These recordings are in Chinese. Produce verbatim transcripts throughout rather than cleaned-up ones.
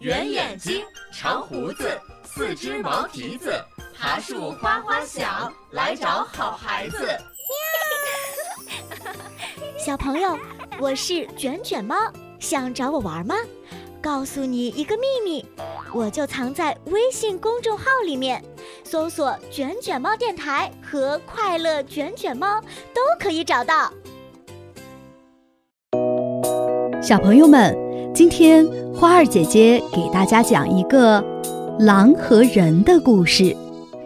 圆眼睛，长胡子，四只毛蹄子，爬树哗哗响，来找好孩子。 小朋友，我是卷卷猫，想找我玩吗？告诉你一个秘密，我就藏在微信公众号里面，搜索卷卷猫电台和快乐卷卷猫都可以找到。 小朋友们，今天花儿姐姐给大家讲一个狼和人的故事。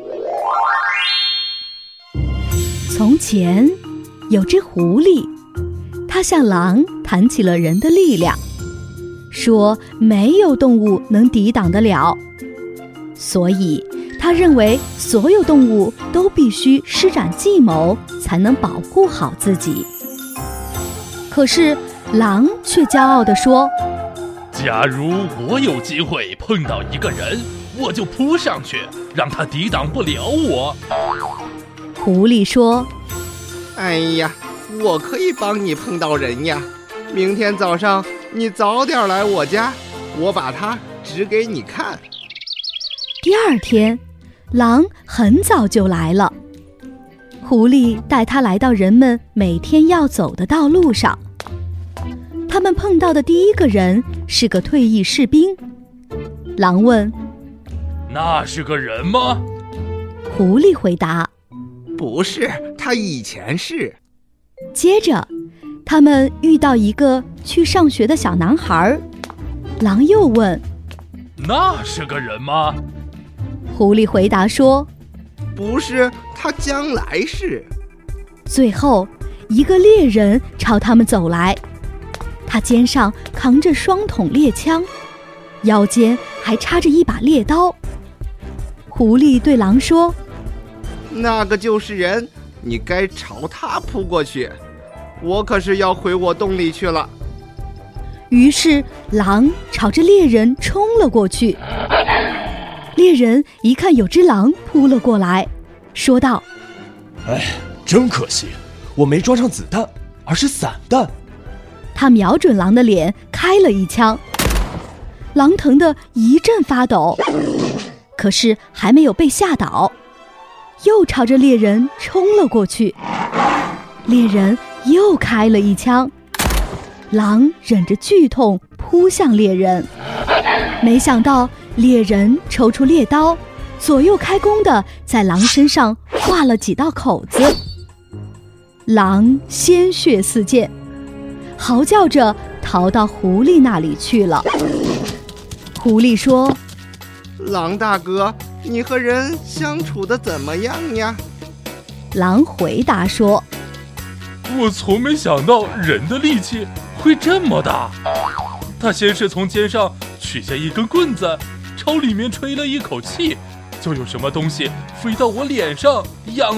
从前有只狐狸，它向狼谈起了人的力量，说没有动物能抵挡得了，所以他认为所有动物都必须施展计谋才能保护好自己。可是狼却骄傲地说， 假如我有机会碰到一个人，我就扑上去，让他抵挡不了我。 狐狸说， 哎呀，我可以帮你碰到人呀，明天早上你早点来我家，我把它指给你看。 第二天，狼很早就来了，狐狸带他来到人们每天要走的道路上。他们碰到的第一个人是个退役士兵。狼问， 那是个人吗？ 狐狸回答， 不是，他以前是。 接着他们遇到一个去上学的小男孩。狼又问， 那是个人吗？ 狐狸回答说， 不是，他将来是。 最后一个猎人朝他们走来，他肩上扛着双筒猎枪，腰间还插着一把猎刀。狐狸对狼说， 那个就是人，你该朝他扑过去，我可是要回我洞里去了。 于是狼朝着猎人冲了过去。猎人一看有只狼扑了过来，说道， 哎，真可惜，我没装上子弹，而是散弹。 他瞄准狼的脸开了一枪，狼疼得一阵发抖，可是还没有被吓倒，又朝着猎人冲了过去。猎人又开了一枪，狼忍着剧痛扑向猎人，没想到猎人抽出猎刀，左右开弓地在狼身上划了几道口子，狼鲜血四溅，嚎叫着逃到狐狸那里去了。狐狸说， 狼大哥，你和人相处得怎么样呀？ 狼回答说， 我从没想到人的力气会这么大。他先是从肩上取下一根棍子，朝里面吹了一口气，就有什么东西飞到我脸上，痒